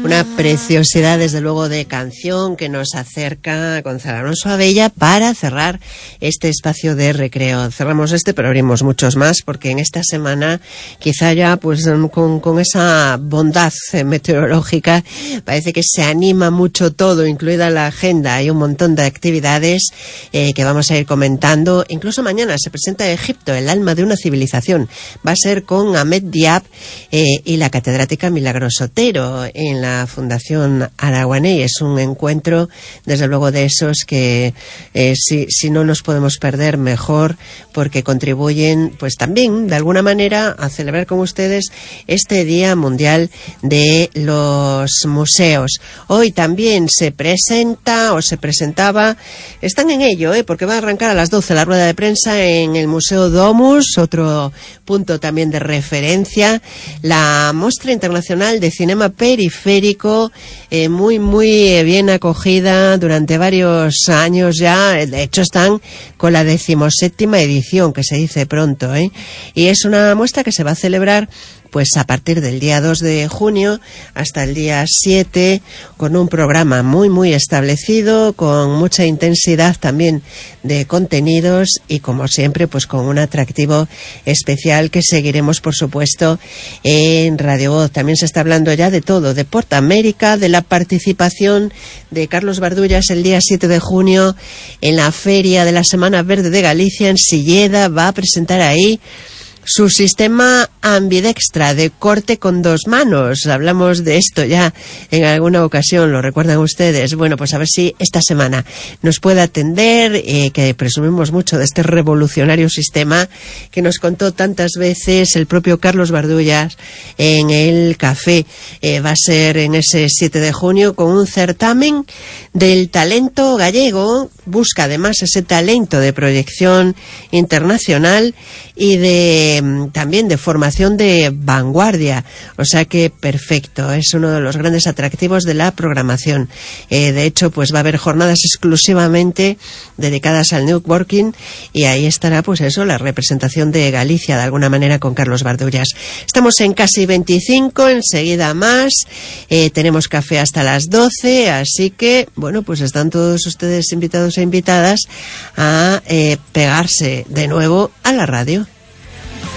Una preciosidad, desde luego, de canción que nos acerca Gonzalo Alonso Abella para cerrar este espacio de recreo. Cerramos pero abrimos muchos más, porque en esta semana, quizá ya pues con esa bondad meteorológica, parece que se anima mucho todo, incluida la agenda. Hay un montón de actividades que vamos a ir comentando. Incluso mañana se presenta Egipto, el alma de una civilización. Va a ser con Ahmed Diab y la catedrática Milagros Otero en la Fundación Araguaney. Es un encuentro, desde luego, de esos que si no nos podemos perder, mejor, porque contribuyen pues también de alguna manera a celebrar con ustedes este Día Mundial de los Museos. Hoy también se presentaba, están en ello, porque va a arrancar a las 12 la rueda de prensa en el Museo Domus, otro punto también de referencia, la Mostra Internacional de Cinema Periférico, muy bien acogida durante varios años ya. De hecho, están con la 17ª edición, que se dice pronto, y es una muestra que se va a celebrar pues a partir del día 2 de junio hasta el día 7, con un programa muy establecido, con mucha intensidad también de contenidos y, como siempre, pues con un atractivo especial que seguiremos, por supuesto, en Radio Voz. También se está hablando ya de todo, de Porta América, de la participación de Carlos Bardullas el día 7 de junio en la Feria de la Semana Verde de Galicia en Silleda. Va a presentar ahí su sistema ambidextra de corte con 2 manos. Hablamos de esto ya en alguna ocasión, lo recuerdan ustedes. Bueno, pues a ver si esta semana nos puede atender, que presumimos mucho de este revolucionario sistema que nos contó tantas veces el propio Carlos Bardullas en el café. Va a ser en ese 7 de junio con un certamen del talento gallego. Busca además ese talento de proyección internacional y también de formación de vanguardia. O sea que perfecto, es uno de los grandes atractivos de la programación. De hecho, pues va a haber jornadas exclusivamente dedicadas al networking, y ahí estará pues eso, la representación de Galicia de alguna manera con Carlos Bardullas. Estamos en casi 25, enseguida más. Tenemos café hasta las 12, así que bueno, pues están todos ustedes invitados e invitadas a pegarse de nuevo a la radio.